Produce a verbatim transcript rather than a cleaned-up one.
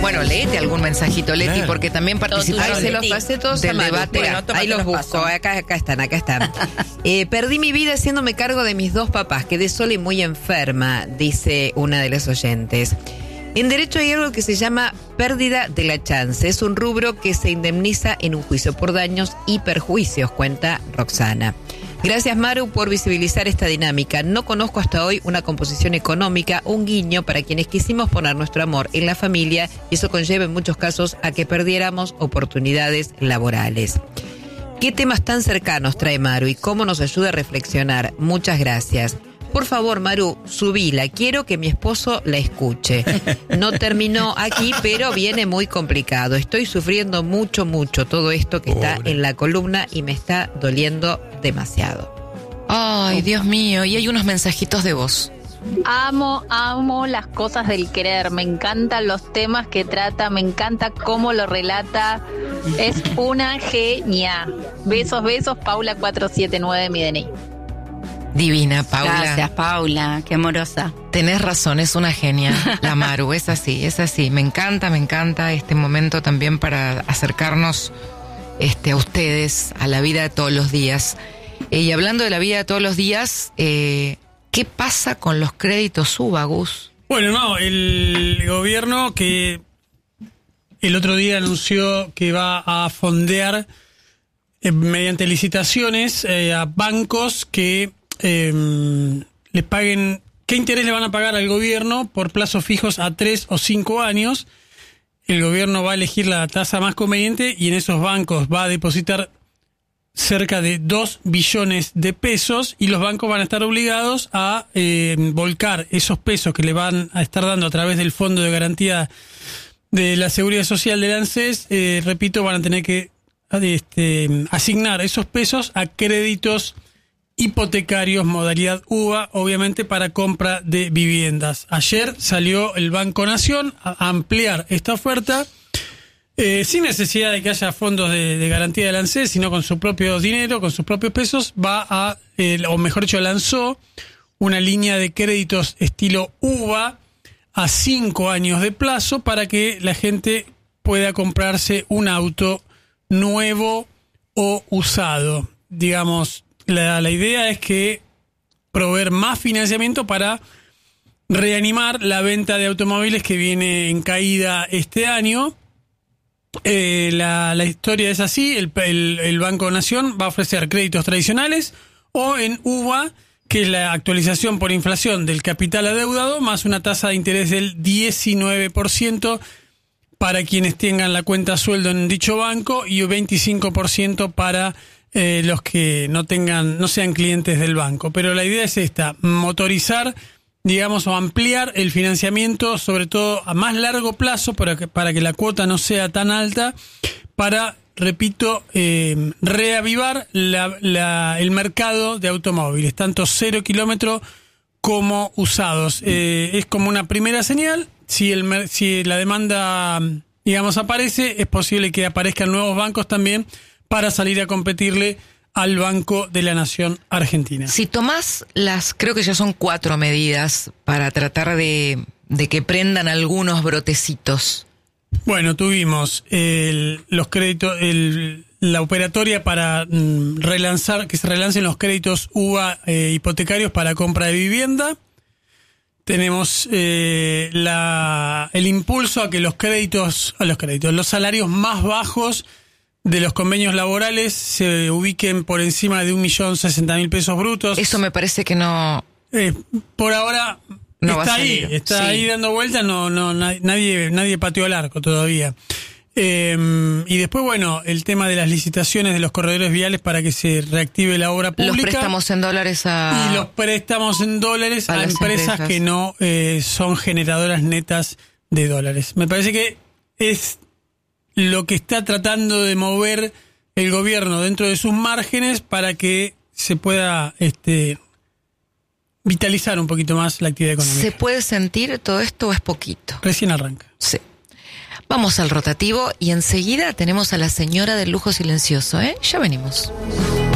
Bueno, léete algún mensajito, Leti, Claro. porque también participaron Ahí se los pasé todos a del Maru. debate. Bueno, toma, Ahí te los busco, paso. acá, acá están, acá están. Eh, perdí mi vida haciéndome cargo de mis dos papás, quedé sola y muy enferma, dice una de las oyentes. En derecho hay algo que se llama pérdida de la chance. Es un rubro que se indemniza en un juicio por daños y perjuicios, cuenta Roxana. Gracias, Maru, por visibilizar esta dinámica. No conozco hasta hoy una composición económica, un guiño para quienes quisimos poner nuestro amor en la familia y eso conlleva en muchos casos a que perdiéramos oportunidades laborales. ¿Qué temas tan cercanos trae Maru y cómo nos ayuda a reflexionar? Muchas gracias. Por favor, Maru, subila. Quiero que mi esposo la escuche. No terminó aquí, pero viene muy complicado. Estoy sufriendo mucho, mucho todo esto que está Pobre. en la columna y me está doliendo demasiado. Ay, Dios mío, y hay unos mensajitos de voz. Amo, amo las cosas del querer, me encantan los temas que trata, me encanta cómo lo relata, es una genia. Besos, besos, Paula cuatro siete nueve, mi D N I. Divina, Paula. Gracias, Paula, qué amorosa. Tenés razón, es una genia, la Maru, es así, es así. Me encanta, me encanta este momento también para acercarnos este, a ustedes, a la vida de todos los días. Eh, y hablando de la vida de todos los días, eh, ¿qué pasa con los créditos U B A, Gus? Bueno, no, el gobierno que el otro día anunció que va a fondear eh, mediante licitaciones eh, a bancos que eh, le paguen, ¿qué interés le van a pagar al gobierno por plazos fijos a tres o cinco años? El gobierno va a elegir la tasa más conveniente y en esos bancos va a depositar cerca de dos billones de pesos y los bancos van a estar obligados a eh, volcar esos pesos que le van a estar dando a través del Fondo de Garantía de la Seguridad Social del ANSES. Eh, repito, van a tener que este, asignar esos pesos a créditos hipotecarios modalidad U B A, obviamente para compra de viviendas. Ayer salió el Banco Nación a ampliar esta oferta Eh, sin necesidad de que haya fondos de, de garantía del ANSES, sino con su propio dinero, con sus propios pesos, va a, eh, o mejor dicho, lanzó una línea de créditos estilo U B A a cinco años de plazo para que la gente pueda comprarse un auto nuevo o usado. Digamos, la, la idea es que proveer más financiamiento para reanimar la venta de automóviles que viene en caída este año. Eh, la, la historia es así, el, el, el Banco Nación va a ofrecer créditos tradicionales o en U B A, que es la actualización por inflación del capital adeudado, más una tasa de interés del diecinueve por ciento para quienes tengan la cuenta a sueldo en dicho banco y veinticinco por ciento para eh, los que no tengan, no sean clientes del banco. Pero la idea es esta, motorizar, digamos, o ampliar el financiamiento, sobre todo a más largo plazo, para que, para que la cuota no sea tan alta, para, repito, eh, reavivar la, la, el mercado de automóviles, tanto cero kilómetro como usados. Eh, es como una primera señal. Si, el, si la demanda, digamos, aparece, es posible que aparezcan nuevos bancos también para salir a competirle al Banco de la Nación Argentina. Si tomás las, creo que ya son cuatro medidas para tratar de, de que prendan algunos brotecitos. Bueno, tuvimos el, los créditos, el, la operatoria para mm, relanzar, que se relancen los créditos U B A eh, hipotecarios para compra de vivienda. Tenemos eh, la, el impulso a que los créditos, a los créditos, los salarios más bajos de los convenios laborales se ubiquen por encima de un millón sesenta mil pesos brutos. Eso me parece que no... Eh, por ahora no está va a ahí, salir. está Sí. ahí dando vueltas, no, no, nadie, nadie pateó el arco todavía. Eh, y después, bueno, el tema de las licitaciones de los corredores viales para que se reactive la obra pública. Los préstamos en dólares a... Y los préstamos en dólares a a, las empresas, empresas. que no eh, son generadoras netas de dólares. Me parece que es lo que está tratando de mover el gobierno dentro de sus márgenes para que se pueda este, vitalizar un poquito más la actividad económica. ¿Se puede sentir todo esto o es poquito? Recién arranca. Sí. Vamos al rotativo y enseguida tenemos a la señora del lujo silencioso, ¿eh? Ya venimos.